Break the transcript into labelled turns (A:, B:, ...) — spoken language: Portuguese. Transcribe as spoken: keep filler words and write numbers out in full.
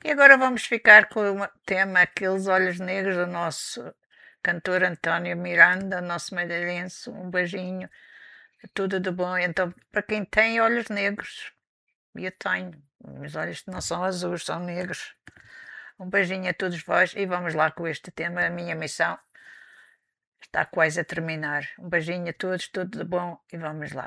A: E agora vamos ficar com o tema Aqueles Olhos Negros do nosso cantor António Miranda, nosso madeirense. Um beijinho, tudo de bom. Então, para quem tem olhos negros, e eu tenho, meus olhos não são azuis, são negros. Um beijinho a todos vós e vamos lá com este tema. A minha missão está quase a terminar. Um beijinho a todos, tudo de bom e vamos lá.